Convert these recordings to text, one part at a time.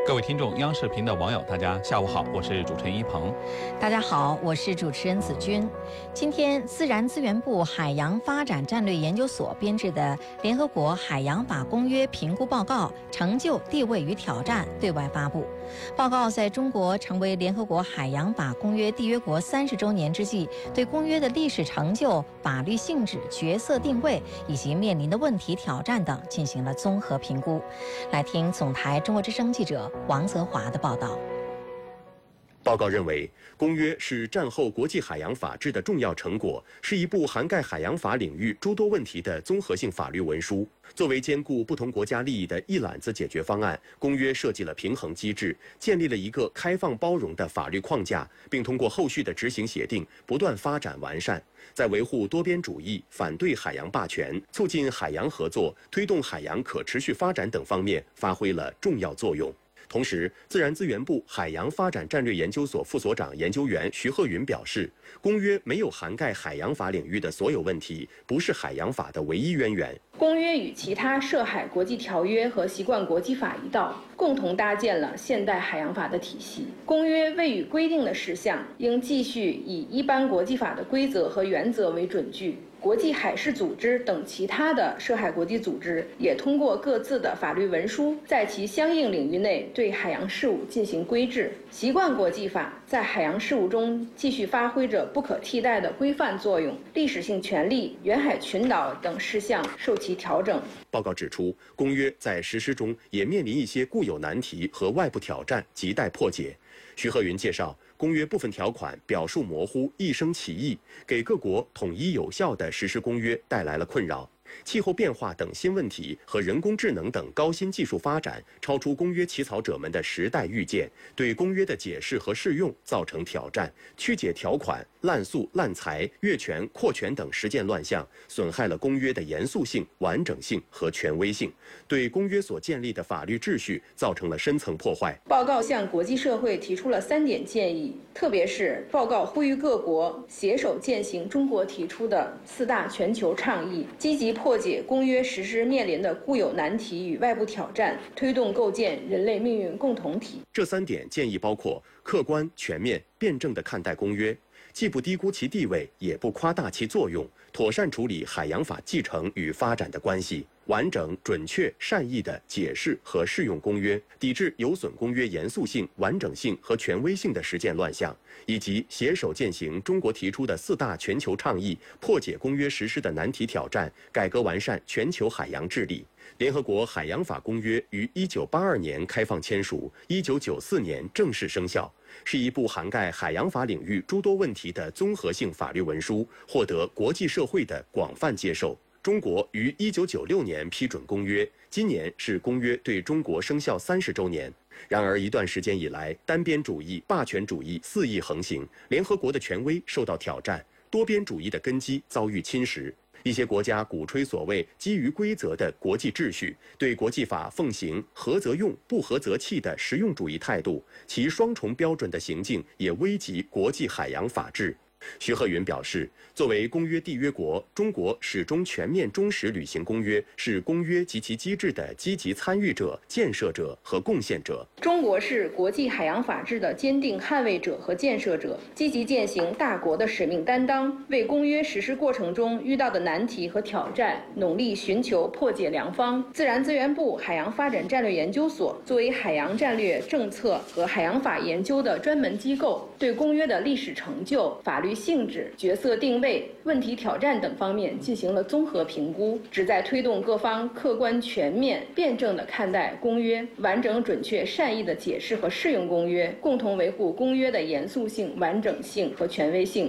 各位听众，央视频的网友，大家下午好，我是主持人一鹏。 大家好，我是主持人子君。今天，自然资源部海洋发展战略研究所编制的联合国海洋法公约评估报告成就、地位与挑战对外发布。报告在中国成为联合国海洋法公约缔约国30周年之际，对公约的历史成就、法律性质、角色定位以及面临的问题挑战等进行了综合评估。来听总台中国之声记者王泽华的报道。 报告认为，公约是战后国际海洋法治的重要成果，是一部涵盖海洋法领域诸多问题的综合性法律文书。作为兼顾不同国家利益的一揽子解决方案，公约设计了平衡机制，建立了一个开放包容的法律框架，并通过后续的执行协定不断发展完善，在维护多边主义、反对海洋霸权、促进海洋合作、推动海洋可持续发展等方面发挥了重要作用。同时，自然资源部海洋发展战略研究所副所长研究员徐鹤云表示，公约没有涵盖海洋法领域的所有问题，不是海洋法的唯一渊源。 公约与其他涉海国际条约和习惯国际法一道，共同搭建了现代海洋法的体系。公约未予规定的事项，应继续以一般国际法的规则和原则为准据。国际海事组织等其他的涉海国际组织也通过各自的法律文书，在其相应领域内对海洋事务进行规制。习惯国际法在海洋事务中继续发挥着不可替代的规范作用，历史性权利、远海群岛等事项受其调整。 报告指出，公约在实施中也面临一些固有难题和外部挑战，亟待破解。徐鹤云介绍，公约部分条款表述模糊、一生歧义，给各国统一有效地实施公约带来了困扰。气候变化等新问题和人工智能等高新技术发展超出公约起草者们的时代预见，对公约的解释和适用造成挑战，曲解条款、滥诉滥裁、越权扩权等实践乱象，损害了公约的严肃性、完整性和权威性，对公约所建立的法律秩序造成了深层破坏。 报告向国际社会提出了3点建议，特别是报告呼吁各国携手践行中国提出的4大全球倡议，积极破解公约实施面临的固有难题与外部挑战，推动构建人类命运共同体。 这3点建议包括客观、全面、辩证地看待公约，既不低估其地位，也不夸大其作用，妥善处理海洋法继承与发展的关系，完整、准确、善意地解释和适用公约，抵制有损公约严肃性、完整性和权威性的实践乱象，以及携手践行中国提出的4大全球倡议，破解公约实施的难题挑战，改革完善全球海洋治理。联合国海洋法公约于1982年开放签署，1994年正式生效，是一部涵盖海洋法领域诸多问题的综合性法律文书，获得国际社会的广泛接受。中国于1996年批准公约，今年是公约对中国生效30周年。然而，一段时间以来，单边主义、霸权主义肆意横行，联合国的权威受到挑战，多边主义的根基遭遇侵蚀。一些国家鼓吹所谓基于规则的国际秩序，对国际法奉行合则用、不合则弃的实用主义态度，其双重标准的行径也危及国际海洋法治。徐鹤云表示，作为公约缔约国，中国始终全面忠实履行公约，是公约及其机制的积极参与者、建设者和贡献者。 中国是国际海洋法治的坚定捍卫者和建设者，积极践行大国的使命担当，为公约实施过程中遇到的难题和挑战努力寻求破解良方。自然资源部海洋发展战略研究所作为海洋战略政策和海洋法研究的专门机构，对公约的历史成就、法律性质、角色定位、问题挑战等方面进行了综合评估，旨在推动各方客观全面、辩证地看待公约，完整准确善意地解释和适用公约，共同维护公约的严肃性、完整性和权威性。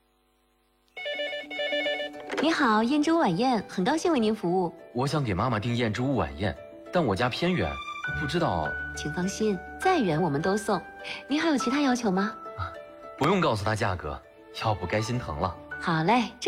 你好，燕之屋晚宴，很高兴为您服务。 我想给妈妈订燕之屋晚宴，但我家偏远，不知道。 请放心，再远我们都送。您还有其他要求吗？ 不用告诉她价格，要不该心疼了。 好嘞。